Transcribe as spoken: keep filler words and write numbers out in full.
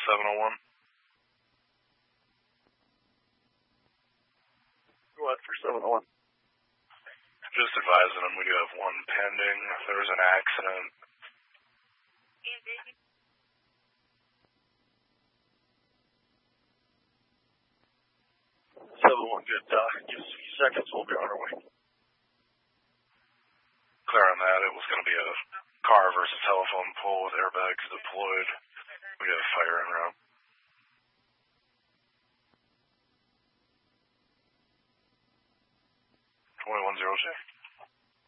seven oh one. What for seven oh one? Just advising them we do have one pending. If there was an accident. seven one, good. Uh, give us a few seconds. We'll be on our way. Clear on that. It was going to be a car versus telephone pole with airbags deployed. We have fire en route. twenty-one oh two.